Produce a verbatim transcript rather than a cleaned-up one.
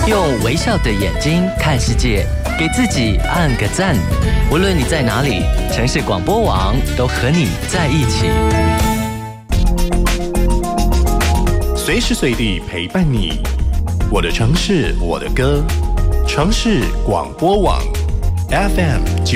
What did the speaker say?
用微笑的眼睛看世界，给自己按个赞。无论你在哪里，城市广播网都和你在一起， 随时随地陪伴你。我的城市，我的歌，城市广播网 F M 九